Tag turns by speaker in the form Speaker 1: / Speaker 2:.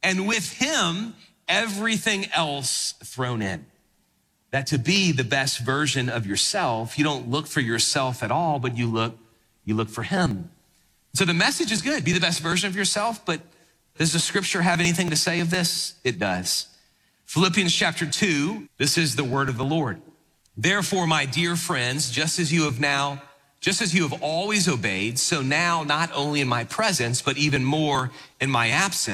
Speaker 1: and with him, everything else thrown in. That to be the best version of yourself, you don't look for yourself at all, but you look for him. So the message is good. Be the best version of yourself, but does the scripture have anything to say of this? It does. Philippians chapter 2, this is the word of the Lord. Therefore, my dear friends, just as you have always obeyed, so now not only in my presence, but even more in my absence,